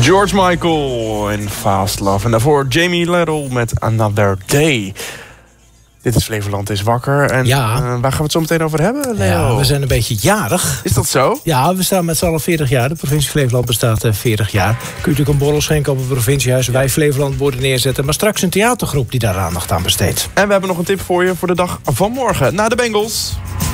George Michael in Fast Love. En daarvoor Jamie Little met Another Day. Dit is Flevoland is wakker. En waar gaan we het zo meteen over hebben, Leo? Ja, we zijn een beetje jarig. Is dat zo? Ja, we staan met z'n allen 40 jaar. De provincie Flevoland bestaat 40 jaar. Kun je natuurlijk een borrel schenken op het provinciehuis. Wij Flevoland worden neerzetten. Maar straks een theatergroep die daar aandacht aan besteedt. En we hebben nog een tip voor je voor de dag van morgen. Na de Bengals.